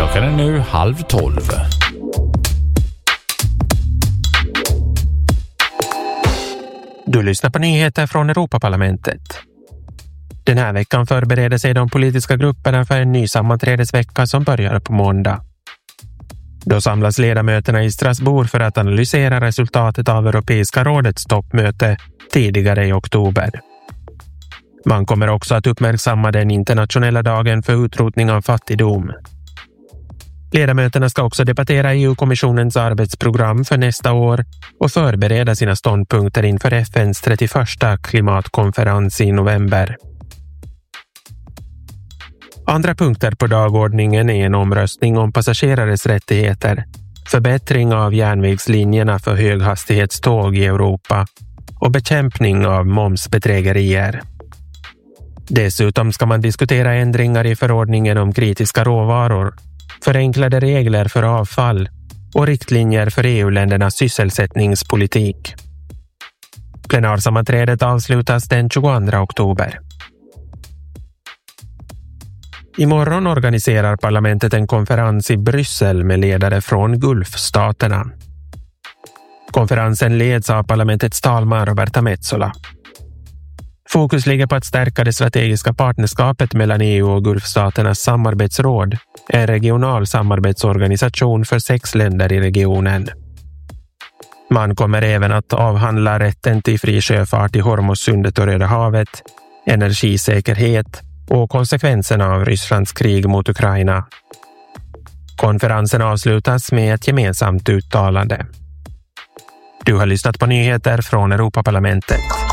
Klockan är nu 11:30. Du lyssnar på nyheter från Europaparlamentet. Den här veckan förbereder sig de politiska grupperna för en ny sammanträdesvecka som börjar på måndag. Då samlas ledamöterna i Strasbourg för att analysera resultatet av Europeiska rådets toppmöte tidigare i oktober. Man kommer också att uppmärksamma den internationella dagen för utrotning av fattigdom. Ledamöterna ska också debattera EU-kommissionens arbetsprogram för nästa år och förbereda sina ståndpunkter inför FN:s 31:a klimatkonferens i november. Andra punkter på dagordningen är en omröstning om passagerares rättigheter, förbättring av järnvägslinjerna för höghastighetståg i Europa och bekämpning av momsbedrägerier. Dessutom ska man diskutera ändringar i förordningen om kritiska råvaror, förenklade regler för avfall och riktlinjer för EU-ländernas sysselsättningspolitik. Plenarsammanträdet avslutas den 22 oktober. Imorgon organiserar parlamentet en konferens i Bryssel med ledare från Gulfstaterna. Konferensen leds av parlamentets talman Roberta Metsola. Fokus ligger på att stärka det strategiska partnerskapet mellan EU och Gulfstaternas samarbetsråd, en regional samarbetsorganisation för 6 länder i regionen. Man kommer även att avhandla rätten till fri sjöfart i Hormuzsundet och Röda havet, energisäkerhet och konsekvenserna av Rysslands krig mot Ukraina. Konferensen avslutas med ett gemensamt uttalande. Du har lyssnat på nyheter från Europaparlamentet.